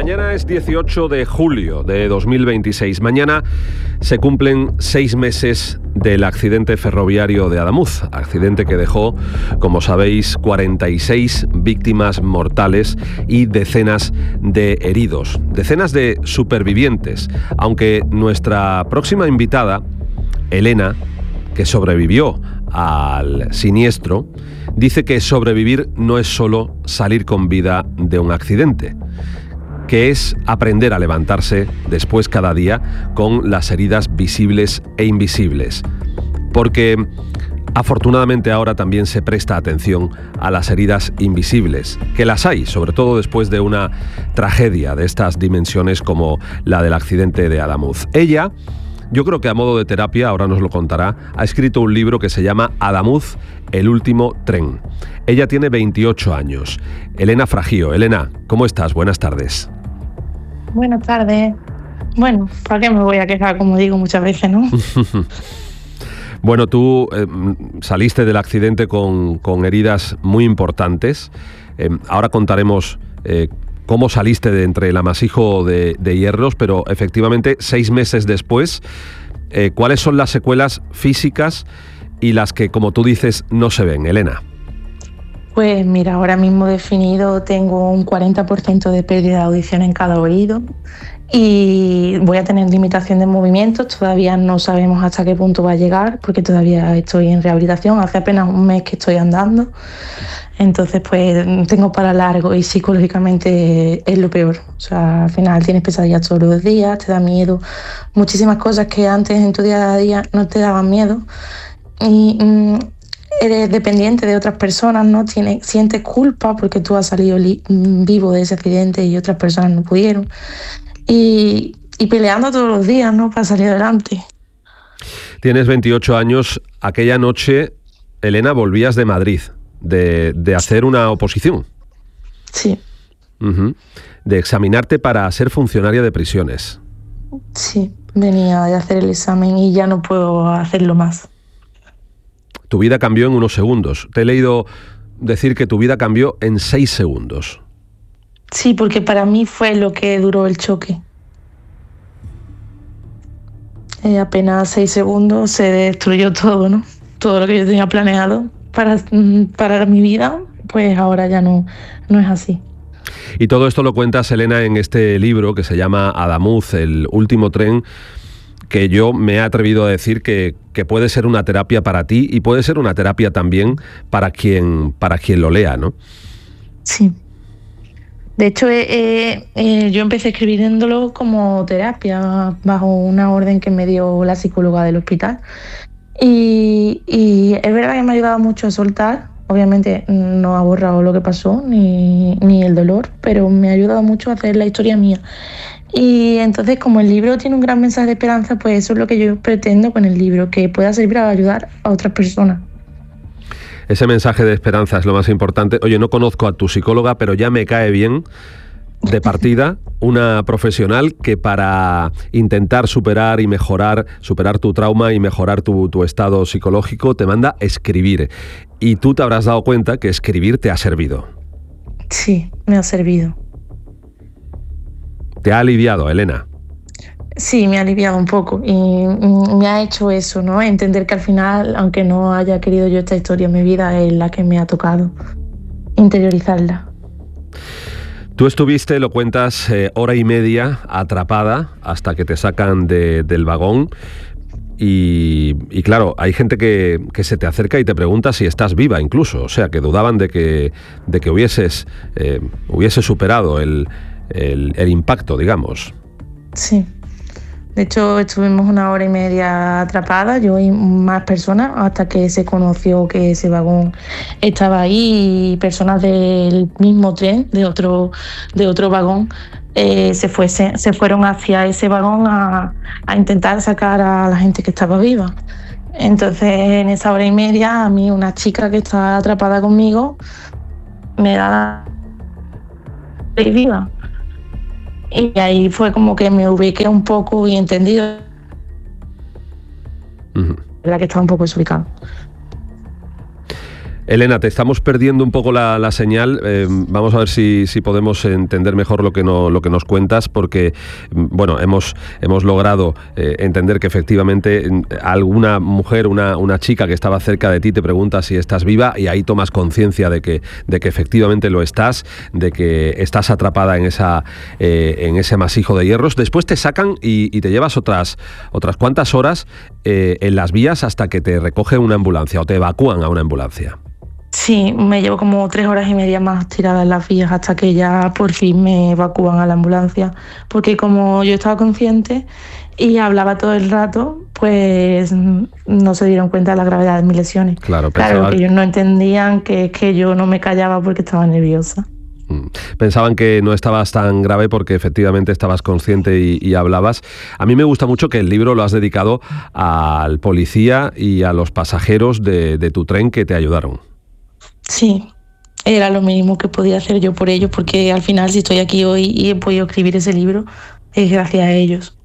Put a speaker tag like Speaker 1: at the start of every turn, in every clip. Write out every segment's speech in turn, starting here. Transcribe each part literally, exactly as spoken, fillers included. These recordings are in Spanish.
Speaker 1: Mañana es dieciocho de julio de dos mil veintiséis. Mañana se cumplen seis meses del accidente ferroviario de Adamuz, accidente que dejó, como sabéis, cuarenta y seis víctimas mortales y decenas de heridos, decenas de supervivientes, aunque nuestra próxima invitada, Elena, que sobrevivió al siniestro, dice que sobrevivir no es solo salir con vida de un accidente, que es aprender a levantarse después cada día con las heridas visibles e invisibles. Porque afortunadamente ahora también se presta atención a las heridas invisibles, que las hay, sobre todo después de una tragedia de estas dimensiones como la del accidente de Adamuz. Ella, yo creo que a modo de terapia, ahora nos lo contará, ha escrito un libro que se llama Adamuz, el último tren. Ella tiene veintiocho años. Elena Fragío. Elena, ¿cómo estás? Buenas tardes.
Speaker 2: Buenas tardes. Bueno, ¿para qué me voy a quejar, como digo muchas veces, no?
Speaker 1: Bueno, tú eh, saliste del accidente con, con heridas muy importantes. Eh, ahora contaremos eh, cómo saliste de entre el amasijo de, de hierros, pero efectivamente, seis meses después, eh, ¿cuáles son las secuelas físicas y las que, como tú dices, no se ven, Elena?
Speaker 2: Pues mira, ahora mismo definido tengo un cuarenta por ciento de pérdida de audición en cada oído y voy a tener limitación de movimientos. Todavía no sabemos hasta qué punto va a llegar porque todavía estoy en rehabilitación. Hace apenas un mes que estoy andando. Entonces, pues tengo para largo y psicológicamente es lo peor. O sea, al final tienes pesadillas todos los días, te da miedo. Muchísimas cosas que antes en tu día a día no te daban miedo. Y mm, eres dependiente de otras personas, ¿no? Tienes, sientes culpa porque tú has salido li- vivo de ese accidente y otras personas no pudieron. Y, y peleando todos los días, ¿no? Para salir adelante.
Speaker 1: Tienes veintiocho años. Aquella noche, Elena, volvías de Madrid, de, de hacer una oposición.
Speaker 2: Sí.
Speaker 1: Uh-huh. De examinarte para ser funcionaria de prisiones.
Speaker 2: Sí, venía de hacer el examen y ya no puedo hacerlo más.
Speaker 1: Tu vida cambió en unos segundos. Te he leído decir que tu vida cambió en seis segundos.
Speaker 2: Sí, porque para mí fue lo que duró el choque. Eh, apenas seis segundos se destruyó todo, ¿no? Todo lo que yo tenía planeado para, para mi vida, pues ahora ya no, no es así.
Speaker 1: Y todo esto lo cuentas, Elena, en este libro que se llama Adamuz, el último tren, que yo me he atrevido a decir que, que puede ser una terapia para ti y puede ser una terapia también para quien, para quien lo lea, ¿no?
Speaker 2: Sí. De hecho, eh, eh, yo empecé escribiéndolo como terapia bajo una orden que me dio la psicóloga del hospital. Y, y es verdad que me ha ayudado mucho a soltar. Obviamente no ha borrado lo que pasó ni, ni el dolor, pero me ha ayudado mucho a hacer la historia mía. Y entonces, como el libro tiene un gran mensaje de esperanza, pues eso es lo que yo pretendo con el libro, que pueda servir para ayudar a otras personas.
Speaker 1: Ese mensaje de esperanza es lo más importante. Oye, no conozco a tu psicóloga, pero ya me cae bien de partida una profesional que para intentar superar y mejorar, superar tu trauma y mejorar tu, tu estado psicológico, te manda escribir. Y tú te habrás dado cuenta que escribir te ha servido.
Speaker 2: Sí, me ha servido.
Speaker 1: ¿Te ha aliviado, Elena?
Speaker 2: Sí, me ha aliviado un poco y me ha hecho eso, ¿no? Entender que al final, aunque no haya querido yo esta historia en mi vida, es la que me ha tocado interiorizarla.
Speaker 1: Tú estuviste, lo cuentas, eh, hora y media atrapada hasta que te sacan de, del vagón y, y claro, hay gente que, que se te acerca y te pregunta si estás viva incluso, o sea, que dudaban de que, de que hubieses, eh, hubieses superado el, el, el impacto, digamos.
Speaker 2: Sí. De hecho, estuvimos una hora y media atrapadas, yo y más personas, hasta que se conoció que ese vagón estaba ahí y personas del mismo tren, de otro, de otro vagón, eh, se, fuese, se fueron hacia ese vagón a, a intentar sacar a la gente que estaba viva. Entonces, en esa hora y media, a mí una chica que estaba atrapada conmigo me da la viva. Y ahí fue como que me ubiqué un poco y entendí
Speaker 1: Uh-huh.
Speaker 2: la que estaba un poco desubicada.
Speaker 1: Elena, te estamos perdiendo un poco la, la señal. Eh, vamos a ver si, si podemos entender mejor lo que, no, lo que nos cuentas, porque bueno, hemos, hemos logrado eh, entender que efectivamente alguna mujer, una, una chica que estaba cerca de ti te pregunta si estás viva, y ahí tomas conciencia de que, de que efectivamente lo estás, de que estás atrapada en, esa, eh, en ese masijo de hierros. Después te sacan y, y te llevas otras, otras cuantas horas eh, en las vías hasta que te recoge una ambulancia o te evacúan a una ambulancia.
Speaker 2: Sí, me llevo como tres horas y media más tirada en las vías hasta que ya por fin me evacúan a la ambulancia, porque como yo estaba consciente y hablaba todo el rato, pues no se dieron cuenta de la gravedad de mis lesiones.
Speaker 1: Claro,
Speaker 2: pensaba... claro que ellos no entendían que, que yo no me callaba porque estaba nerviosa.
Speaker 1: Pensaban que no estabas tan grave porque efectivamente estabas consciente y, y hablabas. A mí me gusta mucho que el libro lo has dedicado al policía y a los pasajeros de, de tu tren que te ayudaron.
Speaker 2: Sí, era lo mínimo que podía hacer yo por ellos, porque al final si estoy aquí hoy y he podido escribir ese libro es gracias a ellos.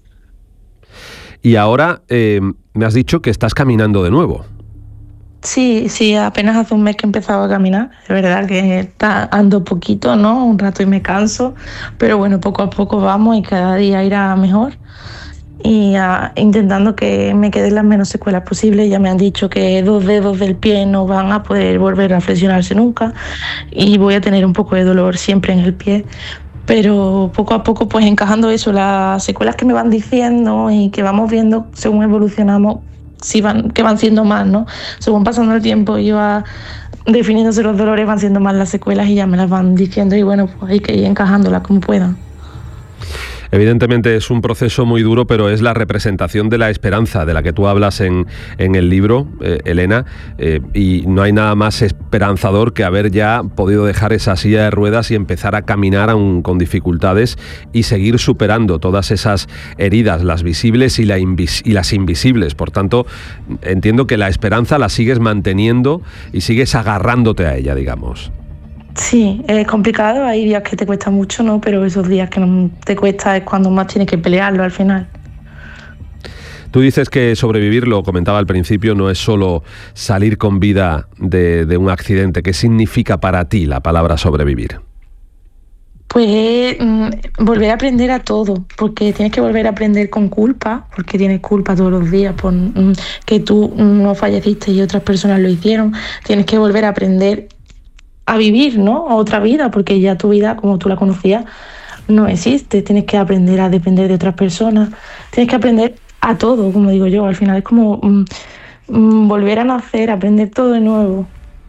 Speaker 1: Y ahora eh, me has dicho que estás caminando de nuevo.
Speaker 2: Sí, sí, apenas hace un mes que he empezado a caminar. Es verdad que está, ando poquito, ¿no? Un rato y me canso, pero bueno, poco a poco vamos y cada día irá mejor. Y uh, intentando que me queden las menos secuelas posibles. Ya me han dicho que dos dedos del pie no van a poder volver a flexionarse nunca y voy a tener un poco de dolor siempre en el pie, pero poco a poco pues encajando eso, las secuelas que me van diciendo y que vamos viendo según evolucionamos, si van, que van siendo más, ¿no? Según pasando el tiempo y va definiéndose los dolores, van siendo más las secuelas y ya me las van diciendo, y bueno, pues hay que ir encajándolas como puedan.
Speaker 1: Evidentemente es un proceso muy duro, pero es la representación de la esperanza de la que tú hablas en, en el libro, eh, Elena, eh, y no hay nada más esperanzador que haber ya podido dejar esa silla de ruedas y empezar a caminar aún con dificultades y seguir superando todas esas heridas, las visibles y, la invis- y las invisibles. Por tanto, entiendo que la esperanza la sigues manteniendo y sigues agarrándote a ella, digamos.
Speaker 2: Sí, es complicado, hay días que te cuesta mucho, ¿no? Pero esos días que no te cuesta es cuando más tienes que pelearlo al final.
Speaker 1: Tú dices que sobrevivir, lo comentaba al principio, no es solo salir con vida de, de un accidente. ¿Qué significa para ti la palabra sobrevivir?
Speaker 2: Pues mm, volver a aprender a todo, porque tienes que volver a aprender con culpa, porque tienes culpa todos los días por mm, que tú no falleciste y otras personas lo hicieron. Tienes que volver a aprender a vivir, ¿no? Otra vida, porque ya tu vida, como tú la conocías, no existe. Tienes que aprender a depender de otras personas. Tienes que aprender a todo, como digo yo. Al final es como mm, mm, volver a nacer, aprender todo de nuevo.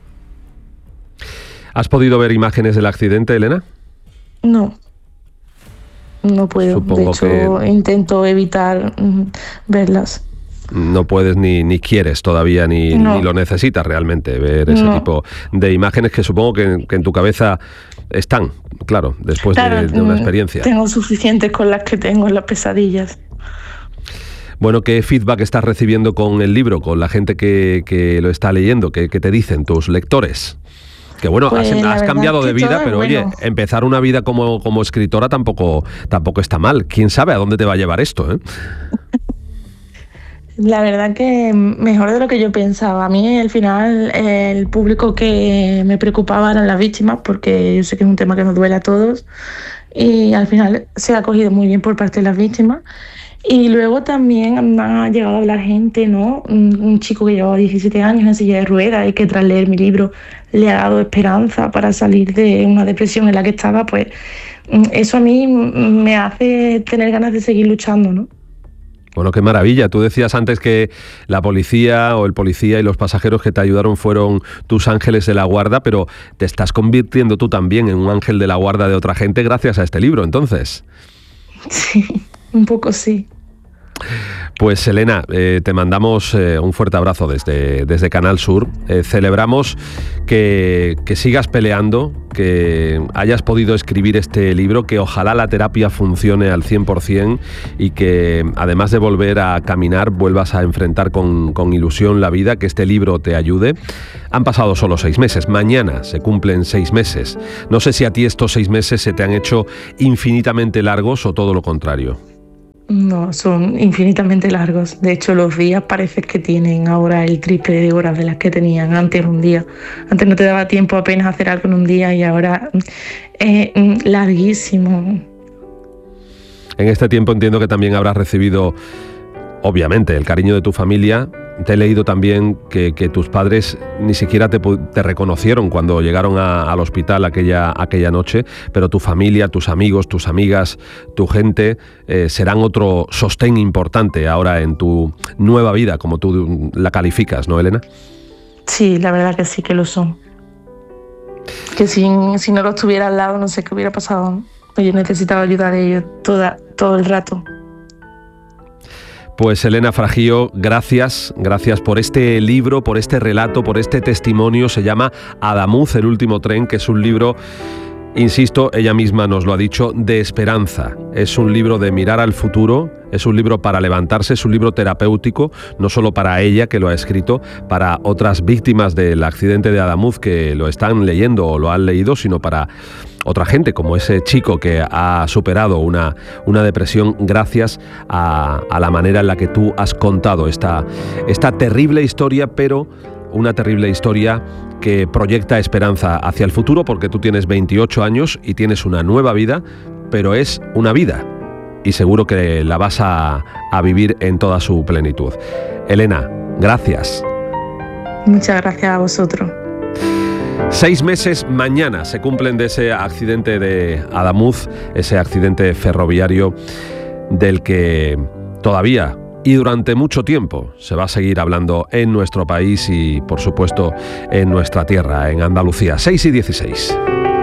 Speaker 1: ¿Has podido ver imágenes del accidente, Elena?
Speaker 2: No. No puedo.
Speaker 1: Supongo
Speaker 2: de hecho,
Speaker 1: que...
Speaker 2: intento evitar mm, verlas.
Speaker 1: No puedes ni, ni quieres todavía, ni,
Speaker 2: no.
Speaker 1: ni lo necesitas realmente, ver ese
Speaker 2: no.
Speaker 1: tipo de imágenes que supongo que, que en tu cabeza están, claro, después
Speaker 2: claro,
Speaker 1: de, de una experiencia.
Speaker 2: Tengo suficientes con las que tengo en las pesadillas.
Speaker 1: Bueno, ¿qué feedback estás recibiendo con el libro, con la gente que, que lo está leyendo? ¿Qué, qué te dicen tus lectores? Que bueno,
Speaker 2: pues
Speaker 1: has, has cambiado
Speaker 2: es que
Speaker 1: de vida, pero
Speaker 2: bueno.
Speaker 1: oye, empezar una vida como, como escritora tampoco, tampoco está mal. ¿Quién sabe a dónde te va a llevar esto, eh?
Speaker 2: La verdad que mejor de lo que yo pensaba. A mí al final el público que me preocupaba eran las víctimas, porque yo sé que es un tema que nos duele a todos, y al final se ha acogido muy bien por parte de las víctimas. Y luego también me ha llegado a hablar gente, ¿no? Un, un chico que llevaba diecisiete años en silla de ruedas y que tras leer mi libro le ha dado esperanza para salir de una depresión en la que estaba. Pues eso a mí me hace tener ganas de seguir luchando, ¿no?
Speaker 1: Bueno, qué maravilla. Tú decías antes que la policía o el policía y los pasajeros que te ayudaron fueron tus ángeles de la guarda, pero te estás convirtiendo tú también en un ángel de la guarda de otra gente gracias a este libro, entonces.
Speaker 2: Sí, un poco sí.
Speaker 1: Pues Elena, eh, te mandamos eh, un fuerte abrazo desde, desde Canal Sur. Eh, celebramos que, que sigas peleando, que hayas podido escribir este libro, que ojalá la terapia funcione al cien por ciento y que además de volver a caminar, vuelvas a enfrentar con, con ilusión la vida, que este libro te ayude. Han pasado solo seis meses, mañana se cumplen seis meses. No sé si a ti estos seis meses se te han hecho infinitamente largos o todo lo contrario.
Speaker 2: No, son infinitamente largos. De hecho, los días parece que tienen ahora el triple de horas de las que tenían antes en un día. Antes no te daba tiempo apenas hacer algo en un día y ahora es eh, larguísimo.
Speaker 1: En este tiempo entiendo que también habrás recibido, obviamente, el cariño de tu familia. Te he leído también que, que tus padres ni siquiera te, te reconocieron cuando llegaron a, al hospital aquella, aquella noche, pero tu familia, tus amigos, tus amigas, tu gente eh, serán otro sostén importante ahora en tu nueva vida, como tú la calificas, ¿no, Elena?
Speaker 2: Sí, la verdad que sí que lo son. Que si, si no los tuviera al lado no sé qué hubiera pasado. Yo necesitaba ayuda de ellos toda, todo el rato.
Speaker 1: Pues Elena Fragío, gracias, gracias por este libro, por este relato, por este testimonio. Se llama Adamuz, el último tren, que es un libro, insisto, ella misma nos lo ha dicho, de esperanza. Es un libro de mirar al futuro, es un libro para levantarse, es un libro terapéutico, no solo para ella que lo ha escrito, para otras víctimas del accidente de Adamuz que lo están leyendo o lo han leído, sino para otra gente como ese chico que ha superado una, una depresión gracias a, a la manera en la que tú has contado esta, esta terrible historia, pero una terrible historia que proyecta esperanza hacia el futuro, porque tú tienes veintiocho años y tienes una nueva vida, pero es una vida y seguro que la vas a, a vivir en toda su plenitud. Elena, gracias.
Speaker 2: Muchas gracias a vosotros.
Speaker 1: Seis meses mañana se cumplen de ese accidente de Adamuz, ese accidente ferroviario del que todavía y durante mucho tiempo se va a seguir hablando en nuestro país y, por supuesto, en nuestra tierra, en Andalucía. seis y dieciséis.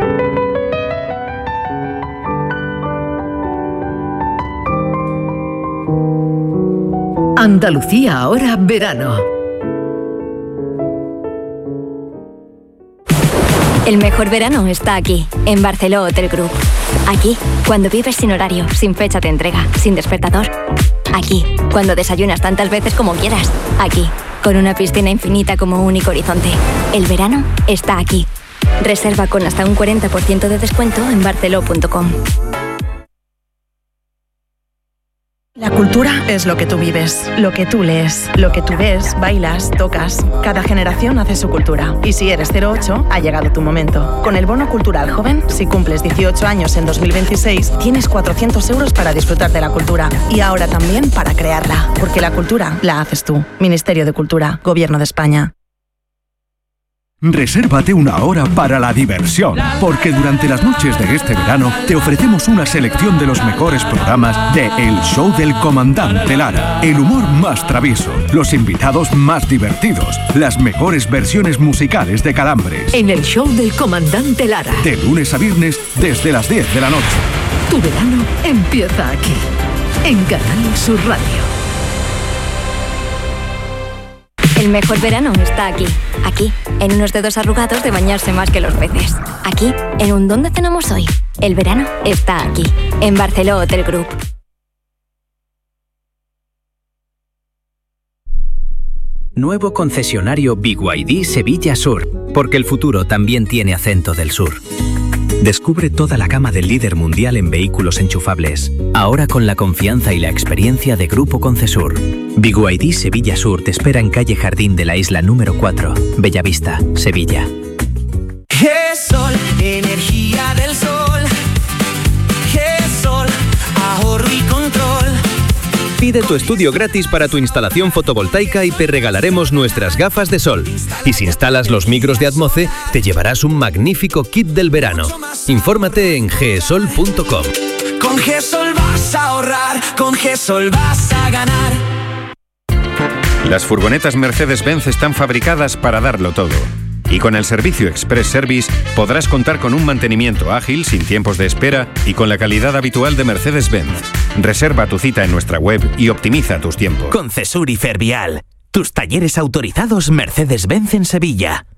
Speaker 3: Andalucía ahora verano.
Speaker 4: El mejor verano está aquí, en Barceló Hotel Group. Aquí, cuando vives sin horario, sin fecha de entrega, sin despertador. Aquí, cuando desayunas tantas veces como quieras. Aquí, con una piscina infinita como único horizonte. El verano está aquí. Reserva con hasta un cuarenta por ciento de descuento en barceló punto com.
Speaker 5: La cultura es lo que tú vives, lo que tú lees, lo que tú ves, bailas, tocas. Cada generación hace su cultura. Y si eres cero ocho, ha llegado tu momento. Con el Bono Cultural Joven, si cumples dieciocho años en dos mil veintiséis, tienes cuatrocientos euros para disfrutar de la cultura. Y ahora también para crearla. Porque la cultura la haces tú. Ministerio de Cultura, Gobierno de España.
Speaker 6: Resérvate una hora para la diversión, porque durante las noches de este verano te ofrecemos una selección de los mejores programas de El Show del Comandante Lara. El humor más travieso, los invitados más divertidos, las mejores versiones musicales de Calambres.
Speaker 3: En El Show del Comandante Lara.
Speaker 6: De lunes a viernes desde las diez de la noche.
Speaker 3: Tu verano empieza aquí, en Canal Sur Radio.
Speaker 4: El mejor verano está aquí. Aquí, en unos dedos arrugados de bañarse más que los peces. Aquí, en un ¿dónde cenamos hoy? El verano está aquí, en Barceló Hotel Group.
Speaker 7: Nuevo concesionario B Y D Sevilla Sur, porque el futuro también tiene acento del sur. Descubre toda la gama del líder mundial en vehículos enchufables, ahora con la confianza y la experiencia de Grupo Concesur. B Y D Sevilla Sur te espera en calle Jardín de la Isla número cuatro, Bellavista, Sevilla.
Speaker 8: GESOL, energía del sol. GESOL, ahorro y control.
Speaker 9: Pide tu estudio gratis para tu instalación fotovoltaica y te regalaremos nuestras gafas de sol. Y si instalas los micros de Atmoce, te llevarás un magnífico kit del verano. Infórmate en gesol punto com.
Speaker 8: Con GESOL vas a ahorrar, con GESOL vas a ganar.
Speaker 10: Las furgonetas Mercedes-Benz están fabricadas para darlo todo. Y con el servicio Express Service podrás contar con un mantenimiento ágil, sin tiempos de espera y con la calidad habitual de Mercedes-Benz. Reserva tu cita en nuestra web y optimiza tus tiempos.
Speaker 11: Concesur y Fervial, tus talleres autorizados Mercedes-Benz en Sevilla.